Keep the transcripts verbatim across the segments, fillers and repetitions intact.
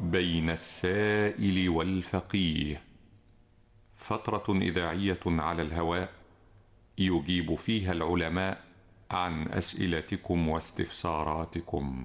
بين السائل والفقيه، فترة إذاعية على الهواء يجيب فيها العلماء عن أسئلتكم واستفساراتكم.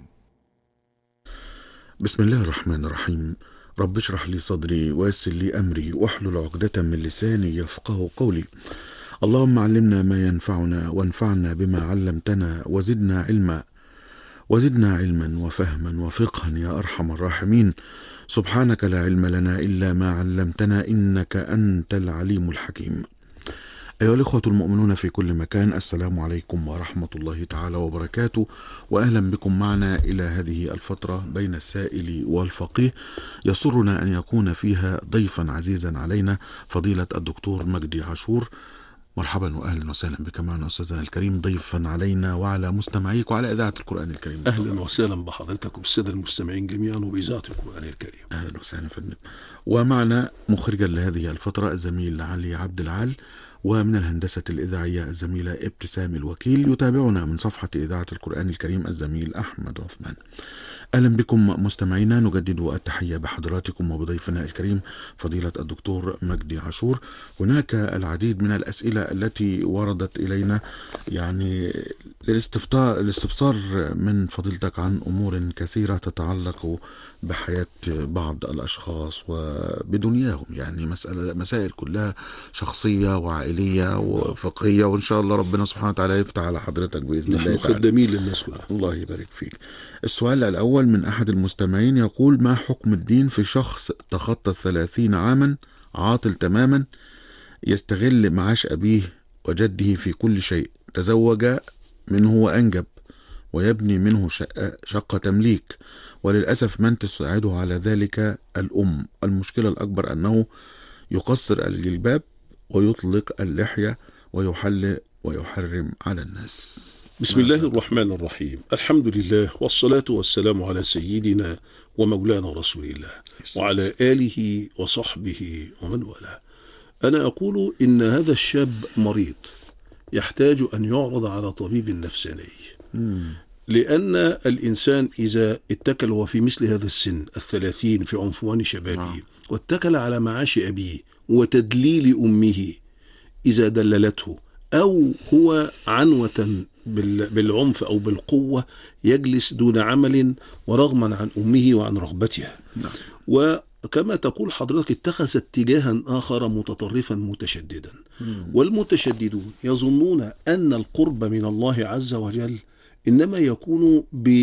بسم الله الرحمن الرحيم. رب اشرح لي صدري ويسر لي أمري واحلل عقدة من لساني يفقه قولي. اللهم علمنا ما ينفعنا وانفعنا بما علمتنا وزدنا علما وزدنا علما وفهما وفقها يا أرحم الراحمين. سبحانك لا علم لنا إلا ما علمتنا إنك أنت العليم الحكيم. أيها الإخوة المؤمنون في كل مكان، السلام عليكم ورحمة الله تعالى وبركاته، وأهلا بكم معنا إلى هذه الفترة بين السائل والفقيه. يسرنا أن يكون فيها ضيفا عزيزا علينا فضيلة الدكتور مجدي عاشور. مرحبا وأهلا وسهلا بك معنا أستاذنا الكريم، ضيفا علينا وعلى مستمعيك وعلى إذاعة القرآن الكريم. أهلا وسهلا بحضرتك وبالسادة المستمعين جميعا وبإذاعة القرآن الكريم. أهلا وسهلا فندم. ومعنا مخرجا لهذه الفترة الزميل علي عبد العال، ومن الهندسة الإذاعية الزميلة ابتسام الوكيل. يتابعنا من صفحة إذاعة القرآن الكريم الزميل أحمد عثمان. أهلا بكم مستمعينا، نجدد التحية بحضراتكم وبضيفنا الكريم فضيلة الدكتور مجدي عاشور. هناك العديد من الأسئلة التي وردت إلينا يعني الاستفسار من فضيلتك عن أمور كثيرة تتعلق بحياة بعض الأشخاص وبدنياهم، يعني مسألة مسائل كلها شخصية وعائلية وفقهية، وإن شاء الله ربنا سبحانه وتعالى يفتح على حضرتك بإذن الله. نحن خدامين للناس كلها. الله يبارك فيك. السؤال الأول من أحد المستمعين يقول: ما حكم الدين في شخص تخطى الثلاثين عاما، عاطل تماما، يستغل معاش أبيه وجده في كل شيء، تزوج منه وأنجب ويبني منه شقة, شقة تمليك، وللأسف من تساعده على ذلك الأم. المشكلة الأكبر أنه يقصر الجلباب ويطلق اللحية ويحل ويحرم على الناس. بسم الله الرحمن الرحيم. الحمد لله والصلاة والسلام على سيدنا ومولانا رسول الله وعلى آله وصحبه ومن والاه. أنا أقول إن هذا الشاب مريض يحتاج أن يعرض على طبيب نفساني، لأن الإنسان إذا اتكل هو في مثل هذا السن الثلاثين في عنفوان شبابه واتكل على معاش أبيه وتدليل أمه إذا دللته، أو هو عنوة بالعنف أو بالقوة يجلس دون عمل ورغما عن أمه وعن رغبتها، وكما تقول حضرتك اتخذ اتجاها آخر متطرفا متشددا. والمتشددون يظنون أن القرب من الله عز وجل إنما يكون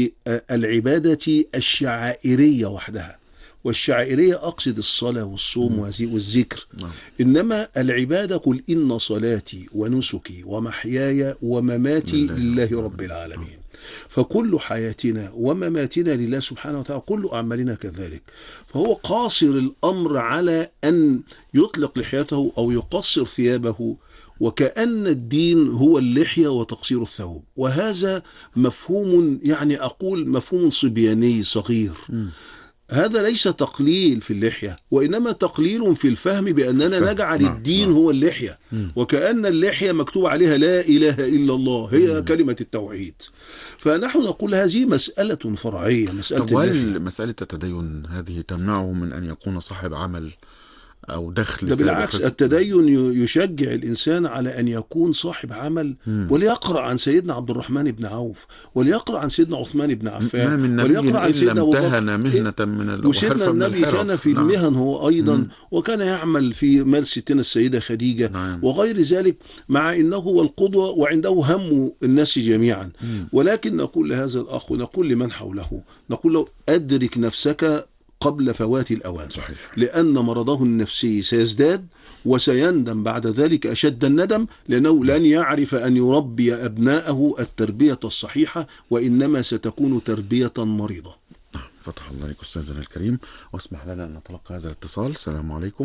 بالعبادة الشعائرية وحدها، والشعائرية أقصد الصلاة والصوم والذكر، إنما العبادة قل إن صلاتي ونسكي ومحياي ومماتي لله رب العالمين. فكل حياتنا ومماتنا لله سبحانه وتعالى، كل أعمالنا كذلك. فهو قاصر الأمر على أن يطلق لحيته أو يقصر ثيابه، وكأن الدين هو اللحية وتقصير الثوب، وهذا مفهوم يعني أقول مفهوم صبياني صغير. م. هذا ليس تقليل في اللحية، وإنما تقليل في الفهم بأننا ف... نجعل نعم. الدين نعم. هو اللحية، م. وكأن اللحية مكتوب عليها لا إله إلا الله، هي م. كلمة التوحيد. فنحن نقول هذه مسألة فرعية، مسألة طب هل مسألة التدين هذه تمنعه من أن يكون صاحب عمل أو دخل؟ ده بالعكس، التدين يشجع الإنسان على أن يكون صاحب عمل، مم. وليقرأ عن سيدنا عبد الرحمن بن عوف، وليقرأ عن سيدنا عثمان بن عفان، وليقرأ عن سيدنا أبو بكر. مهنة من وسيدنا النبي كان في نعم. المهن هو أيضا، مم. وكان يعمل في مال ستنا السيدة خديجة، نعم. وغير ذلك، مع أنه هو القدوة وعنده هم الناس جميعا. مم. ولكن نقول لهذا الأخ ونقول لمن حوله، نقول له أدرك نفسك قبل فوات الأوان. صحيح. لأن مرضه النفسي سيزداد وسيندم بعد ذلك أشد الندم، لأنه لن يعرف أن يربي أبناءه التربية الصحيحة، وإنما ستكون تربية مريضة. فتح الله عليك أستاذنا الكريم، واسمح لنا أن نتلقى هذا الاتصال. السلام عليكم.